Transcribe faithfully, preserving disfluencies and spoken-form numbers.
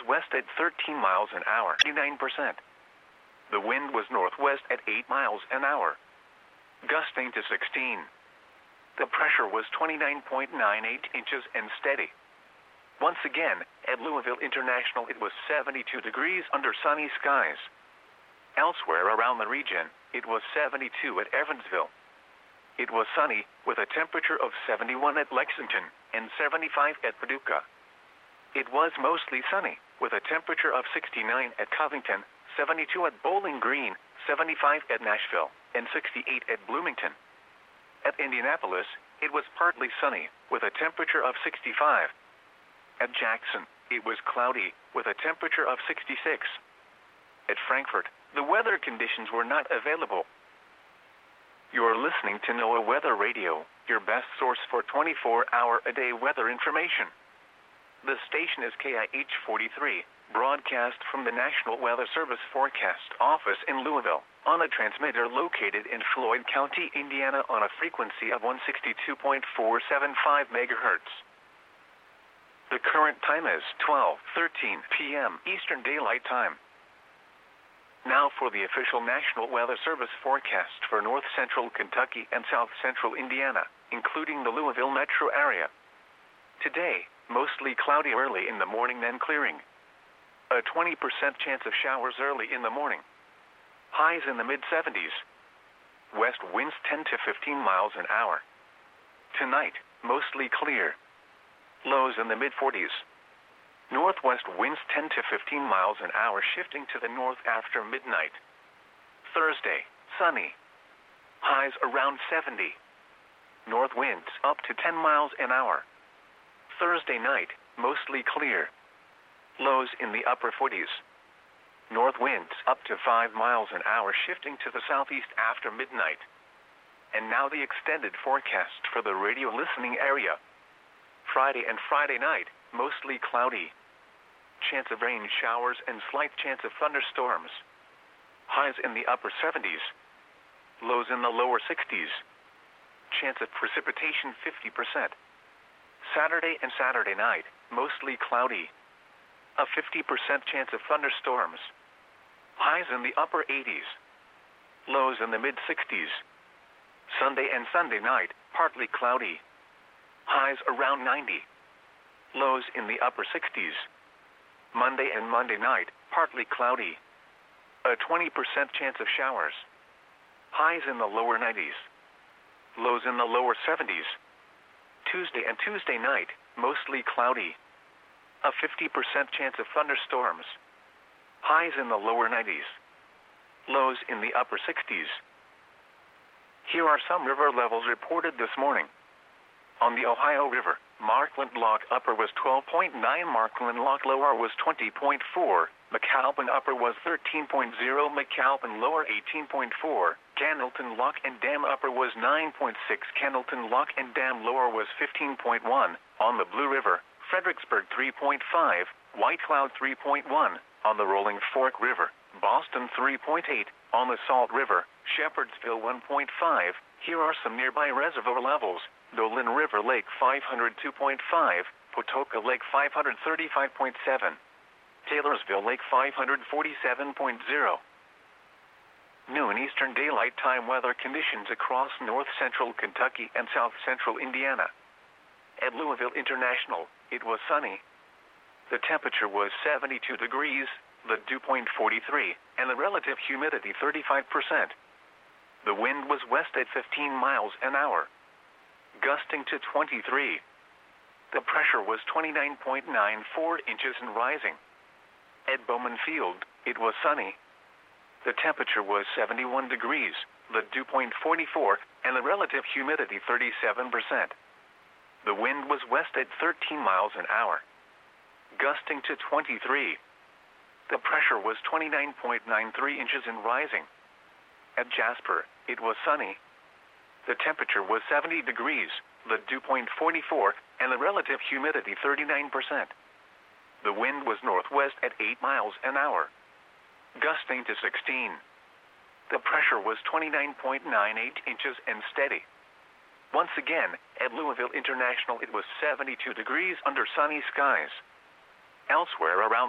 west at thirteen miles an hour, ninety-nine percent. The wind was northwest at eight miles an hour, gusting to sixteen. The pressure was twenty-nine point nine eight inches and steady. Once again, at Louisville International it was seventy-two degrees under sunny skies. Elsewhere around the region, it was seventy-two at Evansville. It was sunny, with a temperature of seventy-one at Lexington and seventy-five at Paducah. It was mostly sunny, with a temperature of sixty-nine at Covington, seventy-two at Bowling Green, seventy-five at Nashville, and sixty-eight at Bloomington. At Indianapolis, it was partly sunny, with a temperature of sixty-five. At Jackson, it was cloudy, with a temperature of sixty-six. At Frankfort, the weather conditions were not available. You are listening to NOAA Weather Radio, your best source for twenty-four hour a day weather information. The station is K I H forty-three, broadcast from the National Weather Service Forecast Office in Louisville, on a transmitter located in Floyd County, Indiana on a frequency of one sixty-two point four seven five megahertz. The current time is twelve thirteen p m Eastern Daylight Time. Now for the official National Weather Service forecast for north central Kentucky and south central Indiana, including the Louisville metro area. Today, mostly cloudy early in the morning, then clearing. A twenty percent chance of showers early in the morning. Highs in the mid seventies. West winds ten to fifteen miles an hour. Tonight, mostly clear. Lows in the mid forties. Northwest winds ten to fifteen miles an hour, shifting to the north after midnight. Thursday, sunny. Highs around seventy. North winds up to ten miles an hour. Thursday night, mostly clear. Lows in the upper forties. North winds up to five miles an hour, shifting to the southeast after midnight. And now the extended forecast for the radio listening area. Friday and Friday night, mostly cloudy. Chance of rain showers and slight chance of thunderstorms. Highs in the upper seventies. Lows in the lower sixties. Chance of precipitation fifty percent. Saturday and Saturday night, mostly cloudy. A fifty percent chance of thunderstorms. Highs in the upper eighties. Lows in the mid sixties. Sunday and Sunday night, partly cloudy. Highs around ninety. Lows in the upper sixties. Monday and Monday night, partly cloudy. A twenty percent chance of showers. Highs in the lower nineties. Lows in the lower seventies. Tuesday and Tuesday night, mostly cloudy. A fifty percent chance of thunderstorms. Highs in the lower nineties. Lows in the upper sixties. Here are some river levels reported this morning. On the Ohio River, Markland Lock Upper was twelve point nine, Markland Lock Lower was twenty point four, McAlpin Upper was thirteen point zero, McAlpin Lower eighteen point four, Candleton Lock and Dam Upper was nine point six, Candleton Lock and Dam Lower was fifteen point one, on the Blue River, Fredericksburg three point five, White Cloud three point one, on the Rolling Fork River, Boston three point eight, on the Salt River, Shepherdsville one point five. Here are some nearby reservoir levels. Dolan River Lake five hundred two point five, Patoka Lake five hundred thirty-five point seven, Taylorsville Lake five hundred forty-seven point zero. Noon Eastern Daylight Time weather conditions across north central Kentucky and south central Indiana. At Louisville International, it was sunny. The temperature was seventy-two degrees, the dew point forty-three, and the relative humidity thirty-five percent. The wind was west at fifteen miles an hour, gusting to twenty-three. The pressure was twenty-nine point nine four inches and rising. At Bowman Field, it was sunny. The temperature was seventy-one degrees, the dew point forty-four, and the relative humidity thirty-seven percent. The wind was west at thirteen miles an hour, gusting to twenty-three. The pressure was twenty-nine point nine three inches and rising. At Jasper, it was sunny. The temperature was seventy degrees, the dew point forty-four, and the relative humidity thirty-nine percent. The wind was northwest at eight miles an hour, gusting to sixteen. The pressure was twenty-nine point nine eight inches and steady. Once again, at Louisville International, it was seventy-two degrees under sunny skies. Elsewhere around